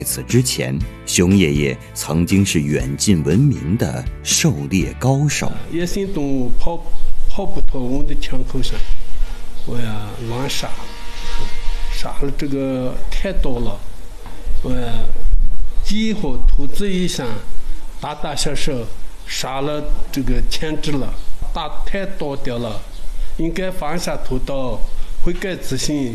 此之前，熊爷爷曾经是远近闻名的狩猎高手。 野生动物跑不脱我的枪口上，我呀乱杀，杀了这个太多了，我呀鸡和兔子一样，大大小小杀了这个10只了，打太多掉了，应该放下屠刀，悔改自新。